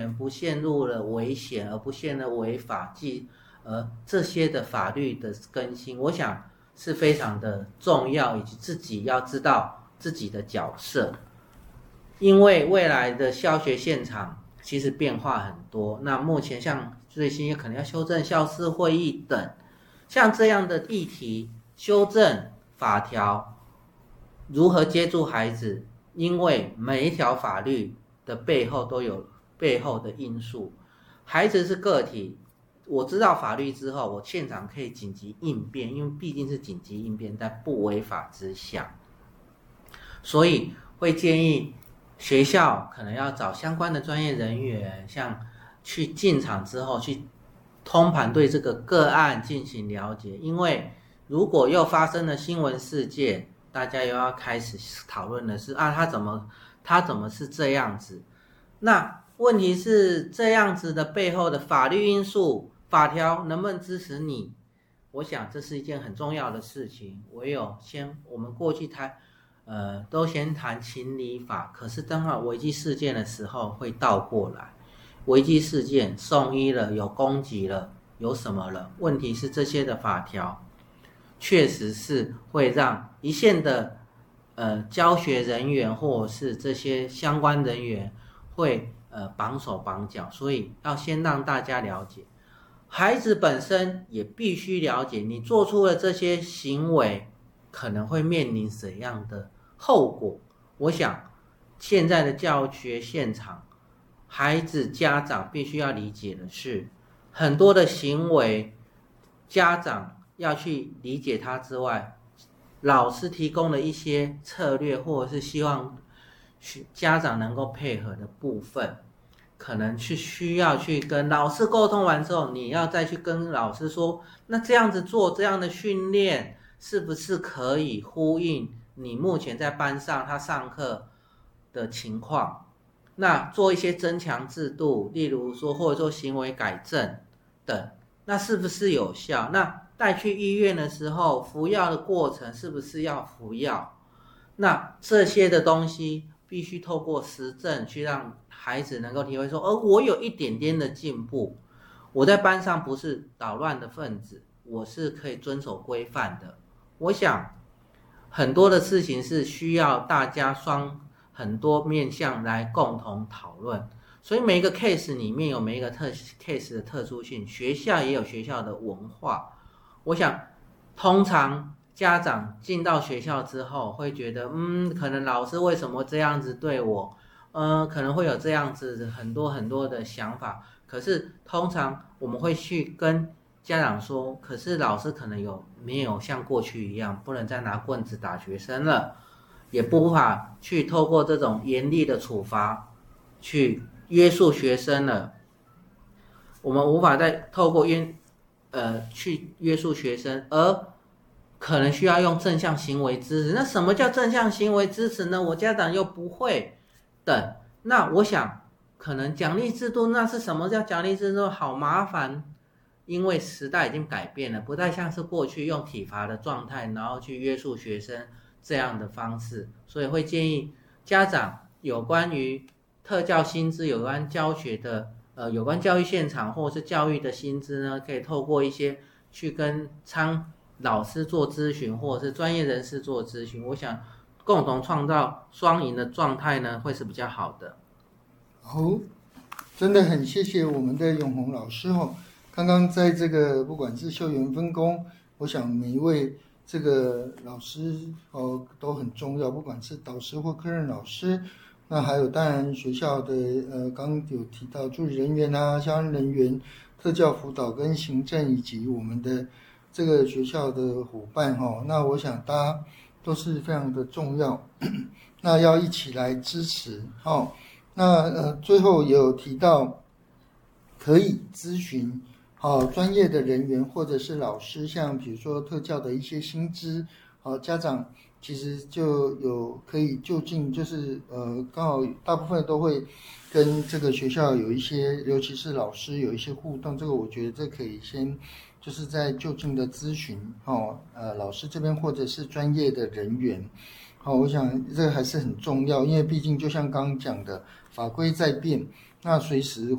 员不陷入了危险，而不陷入违法，这些的法律的更新，我想是非常的重要，以及自己要知道自己的角色。因为未来的教学现场其实变化很多，那目前像最新可能要修正校事会议等，像这样的议题，修正法条如何接住孩子，因为每一条法律的背后都有背后的因素。孩子是个体，我知道法律之后，我现场可以紧急应变，因为毕竟是紧急应变，在不违法之下，所以会建议学校可能要找相关的专业人员，像去进场之后去通盘对这个个案进行了解，因为如果又发生了新闻事件，大家又要开始讨论的是他怎么是这样子？那问题是这样子的背后的法律因素、法条能不能支持你？我想这是一件很重要的事情。唯有我们过去都先谈情理法，可是当危机事件的时候会倒过来，危机事件送医了，有攻击了，有什么了？问题是这些的法条确实是会让一线的教学人员或者是这些相关人员会绑手绑脚，所以要先让大家了解，孩子本身也必须了解，你做出了这些行为可能会面临怎样的后果。我想现在的教学现场，孩子家长必须要理解的是，很多的行为家长要去理解它之外，老师提供了一些策略，或者是希望家长能够配合的部分，可能需要去跟老师沟通完之后，你要再去跟老师说，那这样子做这样的训练是不是可以呼应你目前在班上他上课的情况，那做一些增强制度，例如说或者说行为改正等，那是不是有效？那带去医院的时候，服药的过程是不是要服药？那这些的东西必须透过实证去让孩子能够体会说，我有一点点的进步，我在班上不是捣乱的分子，我是可以遵守规范的。我想很多的事情是需要大家很多面向来共同讨论，所以每一个 case 里面有每一个case 的特殊性，学校也有学校的文化。我想通常家长进到学校之后会觉得可能老师为什么这样子对我，可能会有这样子很多很多的想法，可是通常我们会去跟家长说，可是老师可能没有像过去一样不能再拿棍子打学生了，也无法去透过这种严厉的处罚去约束学生了，我们无法再透过去约束学生，而可能需要用正向行为支持。那什么叫正向行为支持呢？我家长又不会等。那我想可能奖励制度，那是什么叫奖励制度？好麻烦，因为时代已经改变了，不太像是过去用体罚的状态然后去约束学生这样的方式，所以会建议家长有关于特教薪资、有关教学的有关教育现场或者是教育的薪资呢，可以透过一些去跟老师做咨询，或者是专业人士做咨询，我想共同创造双赢的状态呢，会是比较好的。 好，真的很谢谢我们的永宏老师哦。刚刚在这个不管是校园分工，我想每一位这个老师都很重要，不管是导师或科任老师。那还有当然学校的刚刚有提到助理人员啊、相关人员、特教辅导跟行政，以及我们的这个学校的伙伴那我想大家都是非常的重要，那要一起来支持那最后也有提到可以咨询专业的人员或者是老师，像比如说特教的一些薪资家长其实就有可以就近，就是刚好大部分都会跟这个学校有一些，尤其是老师有一些互动，这个我觉得这可以先就是在就近的咨询老师这边或者是专业的人员我想这个还是很重要，因为毕竟就像刚刚讲的，法规在变，那随时